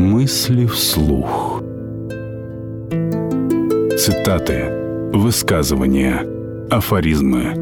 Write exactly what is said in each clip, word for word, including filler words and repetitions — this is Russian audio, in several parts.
Мысли вслух. Цитаты, высказывания, афоризмы.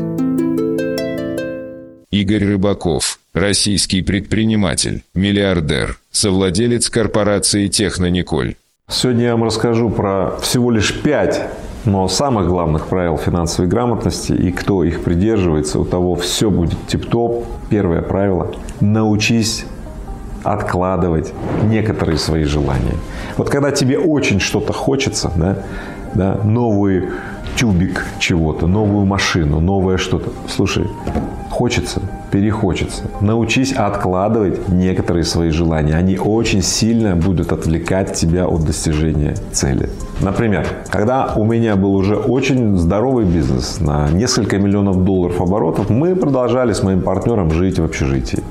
Игорь Рыбаков, российский предприниматель, миллиардер, совладелец корпорации «Технониколь». Сегодня я вам расскажу про всего лишь пять, но самых главных правил финансовой грамотности, и кто их придерживается, у того все будет тип-топ. Первое правило – научись откладывать некоторые свои желания. Вот когда тебе очень что-то хочется, да, да, новый тюбик чего-то, новую машину, новое что-то. Слушай, хочется, перехочется. Научись откладывать некоторые свои желания. Они очень сильно будут отвлекать тебя от достижения цели. Например, когда у меня был уже очень здоровый бизнес на несколько миллионов долларов оборотов, мы продолжали с моим партнером жить в общежитии.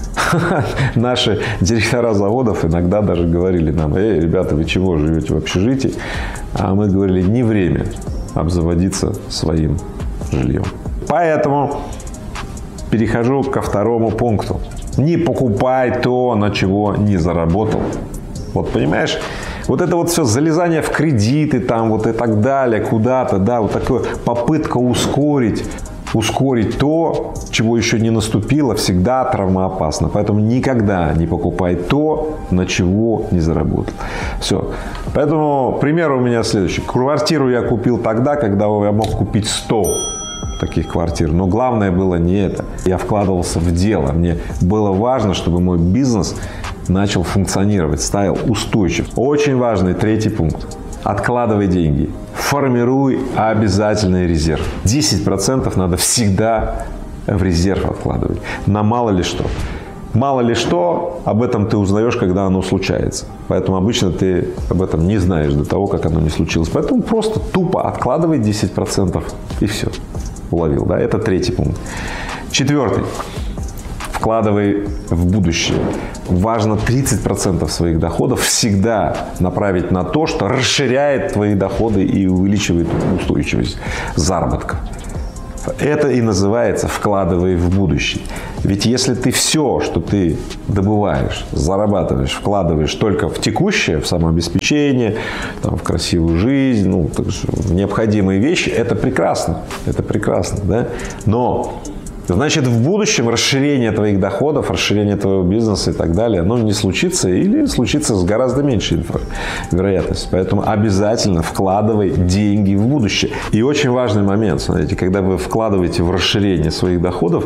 Наши директора заводов иногда даже говорили нам: эй, ребята, вы чего живете в общежитии? А мы говорили: не время обзаводиться своим жильем. Поэтому перехожу ко второму пункту. Не покупай то, на чего не заработал. Вот понимаешь, вот это вот все залезание в кредиты там вот и так далее, куда-то, да, вот такая попытка ускорить. Ускорить то, чего еще не наступило, всегда травмоопасно. Поэтому никогда не покупай то, на чего не заработал. Все. Поэтому пример у меня следующий. Квартиру я купил тогда, когда я мог купить сто таких квартир. Но главное было не это. Я вкладывался в дело. Мне было важно, чтобы мой бизнес начал функционировать, стал устойчив. Очень важный третий пункт. Откладывай деньги. Формируй обязательный резерв. десять процентов надо всегда в резерв откладывать. На мало ли что. Мало ли что, об этом ты узнаешь, когда оно случается. Поэтому обычно ты об этом не знаешь до того, как оно не случилось. Поэтому просто тупо откладывай десять процентов и все. Уловил, да? Это третий пункт. Четвертый. Вкладывай в будущее. Важно тридцать процентов своих доходов всегда направить на то, что расширяет твои доходы и увеличивает устойчивость заработка. Это и называется вкладывай в будущее. Ведь если ты все, что ты добываешь, зарабатываешь, вкладываешь только в текущее, в самообеспечение, там, в красивую жизнь, ну, в необходимые вещи, это прекрасно. Это прекрасно, да? Но значит, в будущем расширение твоих доходов, расширение твоего бизнеса и так далее, оно не случится или случится с гораздо меньшей вероятностью. Поэтому обязательно вкладывай деньги в будущее. И очень важный момент, смотрите, когда вы вкладываете в расширение своих доходов,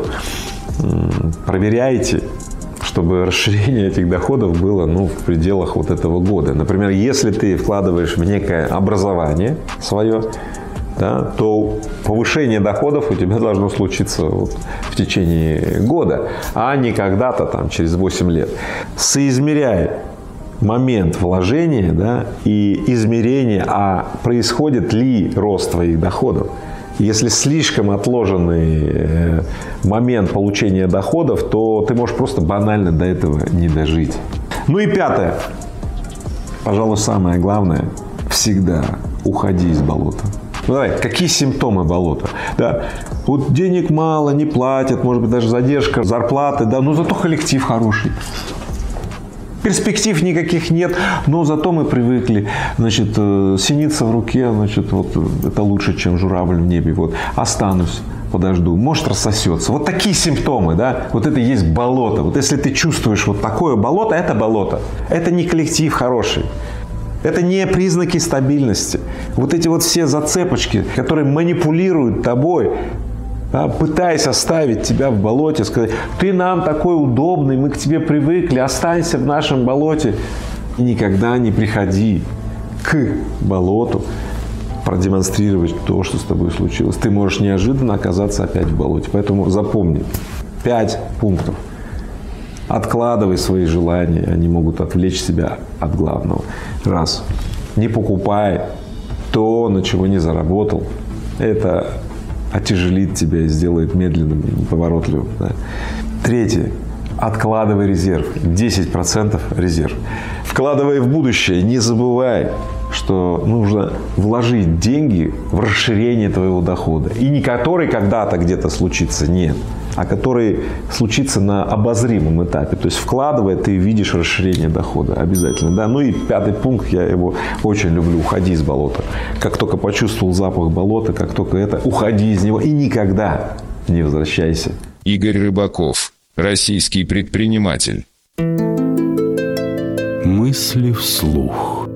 проверяйте, чтобы расширение этих доходов было, ну, в пределах вот этого года. Например, если ты вкладываешь в некое образование свое, да, то повышение доходов у тебя должно случиться вот в течение года, а не когда-то там через восемь лет. Соизмеряй момент вложения, да, и измерение, а происходит ли рост твоих доходов. Если слишком отложенный момент получения доходов, то ты можешь просто банально до этого не дожить. Ну и пятое. Пожалуй, самое главное. Всегда уходи из болота. Ну, давай, какие симптомы болота? Да, вот денег мало, не платят, может быть, даже задержка зарплаты, да, но зато коллектив хороший. Перспектив никаких нет, но зато мы привыкли. Значит, синица в руке, значит, вот это лучше, чем журавль в небе. Вот, останусь, подожду, может, рассосется. Вот такие симптомы, да, вот это и есть болото. Вот если ты чувствуешь вот такое болото, это болото. Это не коллектив хороший. Это не признаки стабильности. Вот эти вот все зацепочки, которые манипулируют тобой, да, пытаясь оставить тебя в болоте, сказать: ты нам такой удобный, мы к тебе привыкли, останься в нашем болоте. И никогда не приходи к болоту продемонстрировать то, что с тобой случилось. Ты можешь неожиданно оказаться опять в болоте. Поэтому запомни пять пунктов. Откладывай свои желания, они могут отвлечь себя от главного. Раз. Не покупай то, на чего не заработал. Это отяжелит тебя и сделает медленным и неповоротливым. Да? Третье. Откладывай резерв. десять процентов резерв. Вкладывай в будущее. Не забывай, что нужно вложить деньги в расширение твоего дохода. И не который когда-то где-то случится. Нет. а который случится на обозримом этапе. То есть вкладывая, ты видишь расширение дохода обязательно. Да? Ну и пятый пункт, я его очень люблю, уходи из болота. Как только почувствовал запах болота, как только это, уходи из него и никогда не возвращайся. Игорь Рыбаков, российский предприниматель. Мысли вслух.